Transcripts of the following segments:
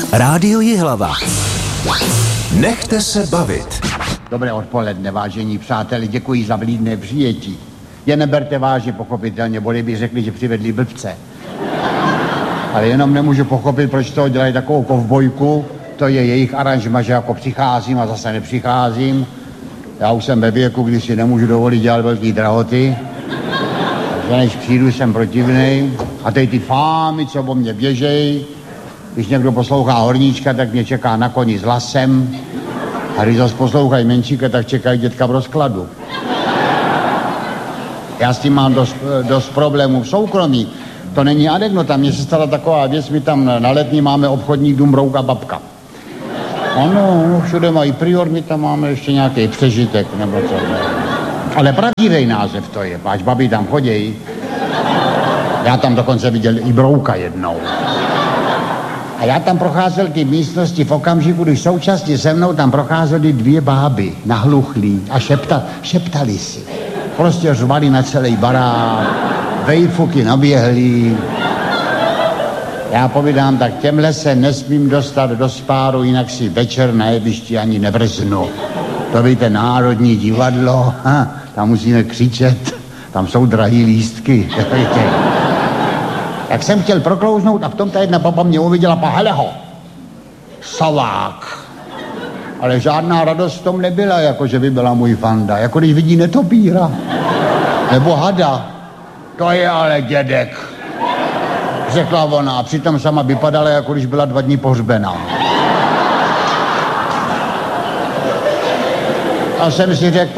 Rádio Jihlava. Nechte se bavit. Dobré odpoledne, vážení přáteli, děkuji za vlídné přijetí. Je neberte vážně, pochopitelně, boli by řekli, že přivedli blbce. Ale jenom nemůžu pochopit, proč toho dělají takovou kovbojku. To je jejich aranžma, že jako přicházím a zase nepřicházím. Já už jsem ve věku, kdy si nemůžu dovolit dělat velký drahoty. Takže než přijdu, jsem protivnej. A teď ty fámy, co o mě běžej. Když někdo poslouchá horníčka, tak mě čeká na koni s lasem. A když zase poslouchají menšíka, tak čekají dětka v rozkladu. Já s tím mám dost problémů v soukromí. To není anekdota, mně se stala taková věc, my tam na Letní máme obchodní dům Brouka babka. Ano, všude mají prior, my tam máme ještě nějaký přežitek, nebo co. Ale pravdivý název to je, až babi tam chodějí. Já tam dokonce viděl i Brouka jednou. A já tam procházel ty místnosti v okamžiku, když současně se mnou tam procházely dvě báby, nahluchlí a šeptali si. Prostě řvali na celý barák, vejfuky naběhlí. Já povídám, tak těmhle se nesmím dostat do spáru, jinak si večer na jevišti ani nevrznu. To víte, Národní divadlo, tam musíme křičet, tam jsou drahý lístky. Tak jsem chtěl proklouznout a v tom ta jedna baba mě uviděla, hele ho, savák. Ale žádná radost v tom nebyla, jako že by byla můj fanda, jako když vidí netopíra. Nebo hada. To je ale dědek, řekla ona a přitom sama vypadala, jako když byla 2 dny pohřbená. A jsem si řekl,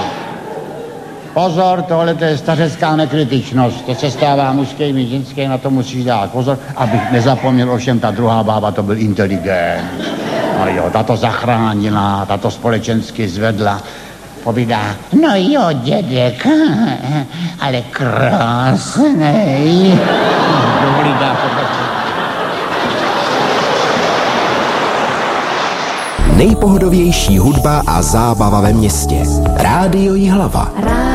pozor, tohle to je stařecká nekritičnost, to se stává mužským i ženským, na to musíš dát pozor, abych nezapomněl, ovšem ta druhá bába, to byl inteligent. No jo, ta to zachránila, ta to společensky zvedla. Povídá, no jo, dědek, ale krásnej. Nejpohodovější hudba a zábava ve městě. Rádio Jihlava.